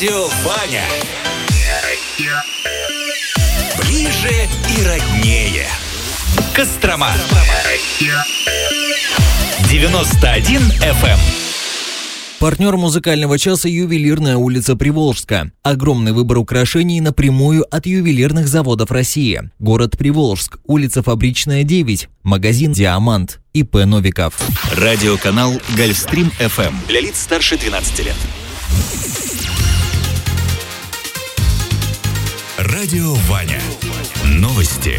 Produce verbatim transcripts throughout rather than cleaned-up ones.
Радио Ваня. Ближе и роднее. Кострома. девяносто один эф эм. Партнер музыкального часа — ювелирная улица Приволжска. Огромный выбор украшений напрямую от ювелирных заводов России. Город Приволжск, улица Фабричная, девять. Магазин «Диамант». и пэ Новиков. Радиоканал Гольфстрим эф эм. Для лиц старше двенадцати лет. Радио Ваня. Новости.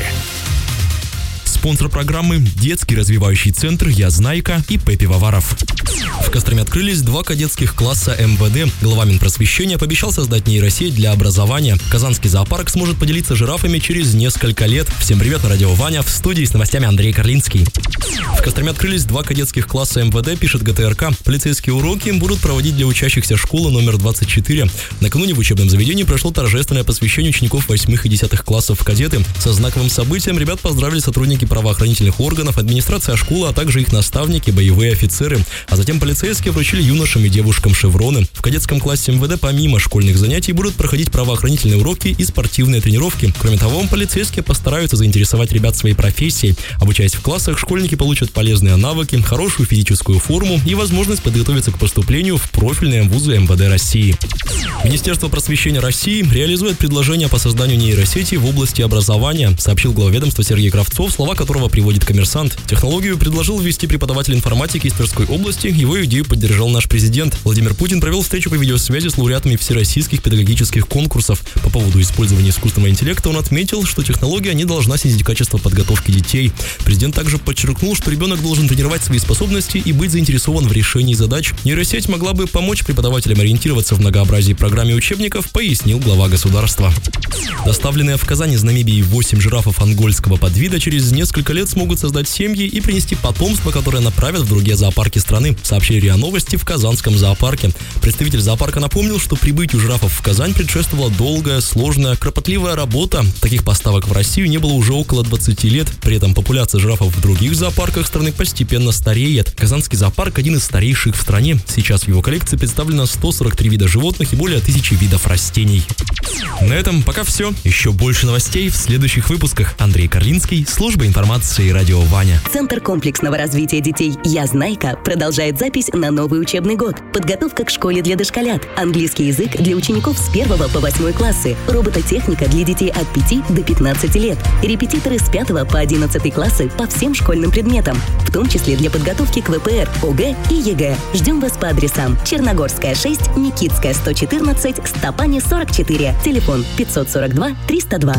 Спонсор программы – детский развивающий центр «Я Знайка» и Пеппи Ваваров. В Костроме открылись два кадетских класса эм вэ дэ. Глава Минпросвещения пообещал создать нейросеть для образования. Казанский зоопарк сможет поделиться жирафами через несколько лет. Всем привет, на радио Ваня. В студии с новостями Андрей Карлинский. В Костроме открылись два кадетских класса эм вэ дэ, пишет гэ тэ эр ка. Полицейские уроки будут проводить для учащихся школы номер двадцать четыре. Накануне в учебном заведении прошло торжественное посвящение учеников восьмых и десятых классов в кадеты. Со знаковым событием ребят поздравили сотрудники правоохранительных органов, администрация школы, а также их наставники, боевые офицеры. А затем полицейские вручили юношам и девушкам шевроны. В кадетском классе эм вэ дэ помимо школьных занятий будут проходить правоохранительные уроки и спортивные тренировки. Кроме того, полицейские постараются заинтересовать ребят своей профессией. Обучаясь в классах, школьники получат полезные навыки, хорошую физическую форму и возможность подготовиться к поступлению в профильные вузы эм вэ дэ России. Министерство просвещения России реализует предложение по созданию нейросети в области образования, сообщил глава ведомства Сергей Кравцов, слова которого приводит «Коммерсант». Технологию предложил ввести преподаватель информатики из Тверской области. Его идею поддержал наш президент. Владимир Путин провел встречу по видеосвязи с лауреатами всероссийских педагогических конкурсов. По поводу использования искусственного интеллекта он отметил, что технология не должна снизить качество подготовки детей. Президент также подчеркнул, что ребенок должен тренировать свои способности и быть заинтересован в решении задач. Нейросеть могла бы помочь преподавателям ориентироваться в многообразии программе учебников, пояснил глава государства. Доставленные в Казань из Намибии восемь жирафов ангольского подвида через несколько лет смогут создать семьи и принести потомство, которое направят в другие зоопарки страны, сообщили РИА Новости в Казанском зоопарке. Представитель зоопарка напомнил, что прибытию жирафов в Казань предшествовала долгая, сложная, кропотливая работа. Таких поставок в Россию не было уже около двадцати лет. При этом популяция жирафов в других зоопарках страны постепенно стареет. Казанский зоопарк один из старейших в стране. Сейчас в его коллекции представлено сто сорок три вида животных и более тысячи видов растений. На этом пока все. Еще больше новостей в следующих выпусках. Андрей Карлинский, служба информации радио Ваня. Центр комплексного развития детей «Я Знайка» продолжает запись на новый учебный год. Подготовка к школе для дошколят, английский язык для учеников с первого по восьмой классы, робототехника для детей от пяти до пятнадцати лет, репетиторы с пятого по одиннадцатый классы по всем школьным предметам, в том числе для подготовки к вэ пэ эр, о гэ и е гэ. Ждем вас по адресам: Черногорская, шесть, Никитская, сто четырнадцать, Стопани, сорок четыре, телефон пятьсот сорок два триста два.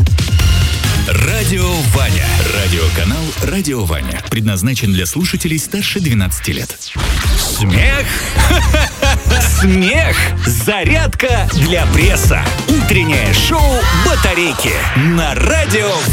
Радио Ваня. Радиоканал Радио Ваня. Предназначен для слушателей старше двенадцати лет. Смех! Смех! Зарядка для пресса. Утреннее шоу «Батарейки» на Радио